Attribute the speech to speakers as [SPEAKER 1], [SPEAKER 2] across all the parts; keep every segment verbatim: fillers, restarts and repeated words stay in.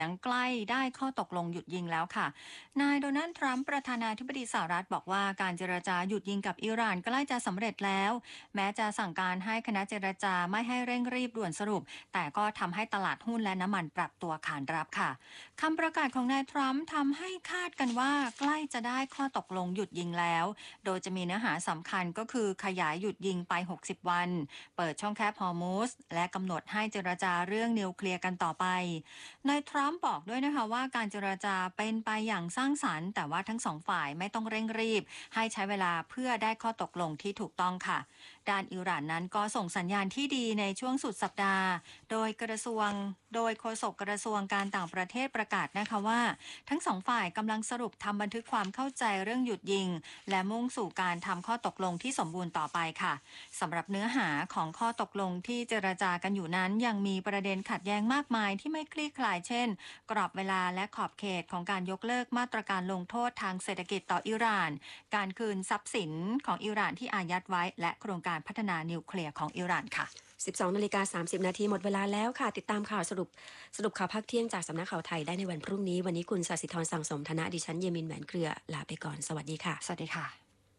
[SPEAKER 1] ยังใกล้ได้ข้อตกลงหยุดยิงแล้วค่ะนายโดนัลด์ทรัมป์ประธานาธิบดีสหรัฐบอกว่าการเจรจาหยุดยิงกับอิหร่านใกล้จะสำเร็จแล้วแม้จะสั่งการให้คณะเจรจาไม่ให้เร่งรีบด่วนสรุปแต่ก็ทำให้ตลาดหุ้นและน้ำมันปรับตัวขานรับค่ะคำประกาศของนายทรัมป์ทำให้คาดกันว่าใกล้จะได้ข้อตกลงหยุดยิงแล้วโดยจะมีเนื้อหาสำคัญก็คือขยายหยุดยิงไปหกสิบวันเปิดช่องแคบฮอร์มุสและกำหนดให้เจรจาเรื่องนิวเคลียร์กันต่อไปนายทรัมป์บอกด้วยนะคะว่าการเจรจาเป็นไปอย่างสร้างสรรค์แต่ว่าทั้งสองฝ่ายไม่ต้องเร่งรีบให้ใช้เวลาเพื่อได้ข้อตกลงที่ถูกต้องค่ะด้านอิหร่านนั้นก็ส่งสัญญาณที่ดีในช่วงสุดสัปดาห์โดยกระทรวงโดยโฆษกกระทรวงการต่างประเทศประกาศนะคะว่าทั้งสองฝ่ายกำลังสรุปทำบันทึกความเข้าใจเรื่องหยุดยิงและมุ่งสู่การทำข้อตกลงที่สมบูรณ์ต่อไปค่ะสำหรับเนื้อหาของข้อตกลงที่เจรจากันอยู่นั้นยังมีประเด็นขัดแย้งมากมายที่ไม่คลี่คลายเช่นกรอบเวลาและขอบเขตของการยกเลิกมาตรการลงโทษทางเศรษฐกิจต่ออิหร่านการคืนทรัพย์สินของอิหร่านที่อายัดไว้และโครงการพัฒนานิวเคลียร์ของอิหร่านค่ะ
[SPEAKER 2] สิบสองนาฬิกาสามสิบนาทีหมดเวลาแล้วค่ะติดตามข่าวสรุปสรุปข่าวภาคเที่ยงจากสำนักข่าวไทยได้ในวันพรุ่งนี้วันนี้คุณศศิธรสั่งสมธนะดิฉันเยมินแหวนเครือลาไปก่อนสวัสดีค่ะ
[SPEAKER 1] สวัสดีค่ะ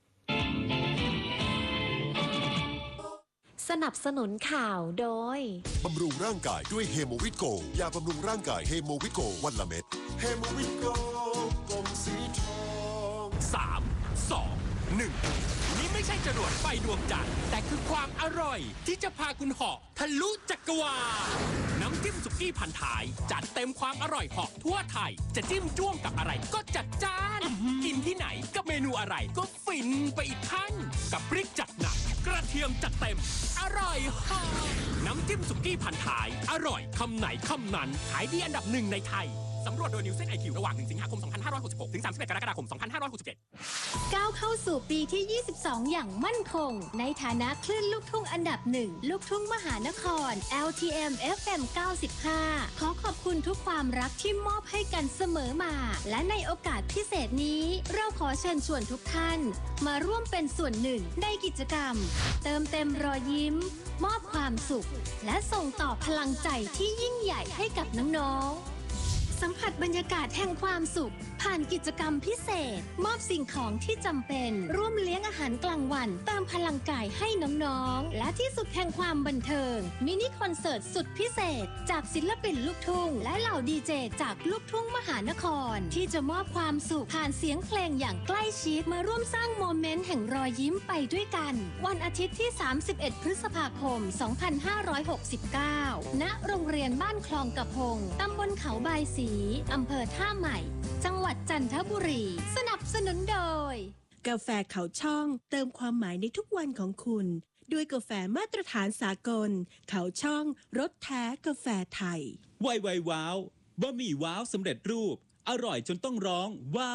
[SPEAKER 3] สนับสนุนข่าวโดย
[SPEAKER 4] บำรุงร่างกายด้วยเฮโมวิตโกยาบำรุงร่างกายเฮโมวิตโกวันละเม็ดเฮโมวิตโกกลมสีทอง
[SPEAKER 5] สาม สอง หนึ่งนี่ไม่ใช่จรวดไฟดวงจันทร์แต่คือความอร่อยที่จะพาคุณเหาะทะลุจักรวาลน้ำจิ้มสุกี้พันท้ายจัดเต็มความอร่อยเหาะทั่วไทยจะจิ้มจ้วงกับอะไรก็จัดจ้านกินที่ไหนกับเมนูอะไรก็ฟินไปอีกขั้นกับพริกจัดหนักกระเทียมจัดเต็มอร่อยเหาะน้ำจิ้มสุกี้พันท้ายอร่อยคำไหนคำนั้นขายดีอันดับหนึ่งในไทยสำรวจโดยนิวเซน ไอ คิว ระหว่างหนึ่งสิงหาคมสองพันห้าร้อยหกสิบหกถึงสามสิบเอ็ดกรกฎาคมสองพันห้าร้อยหกสิบเจ็ด
[SPEAKER 3] ก้าวเข้าสู่ปีที่ ยี่สิบสอง อย่างมั่นคงในฐานะคลื่นลูกทุ่งอันดับหนึ่งลูกทุ่งมหานคร แอล ที เอ็ม เอฟ เอ็ม เก้าสิบห้า ขอขอบคุณทุกความรักที่มอบให้กันเสมอมาและในโอกาสพิเศษนี้เราขอเชิญชวนทุกท่านมาร่วมเป็นส่วนหนึ่งในกิจกรรมเติมเต็มรอยยิ้มมอบความสุขและส่งต่อพลังใจที่ยิ่งใหญ่ให้กับน้องๆสัมผัสบรรยากาศแห่งความสุขผ่านกิจกรรมพิเศษมอบสิ่งของที่จำเป็นร่วมเลี้ยงอาหารกลางวันเติมพลังกายให้น้องๆและที่สุดแห่งความบันเทิงมินิคอนเสิร์ตสุดพิเศษจากศิลปินลูกทุ่งและเหล่าดีเจจากลูกทุ่งมหานครที่จะมอบความสุขผ่านเสียงเพลงอย่างใกล้ชิดมาร่วมสร้างโมเมนต์แห่งรอยยิ้มไปด้วยกันวันอาทิตย์ที่สามสิบเอ็ดพฤษภาคมสองพันห้าร้อยหกสิบเก้าณโรงเรียนบ้านคลองกระพงตำบลเขาบายสีอำเภอท่าใหม่จังหวัดจันทบุรีสนับสนุนโดย
[SPEAKER 6] กาแฟเขาช่องเติมความหมายในทุกวันของคุณด้วยกาแฟมาตรฐานสากลเขาช่องรสแท้กาแฟไทย
[SPEAKER 7] ไวไวว้าวบะหมี่ว้าวสำเร็จรูปอร่อยจนต้องร้องว้าว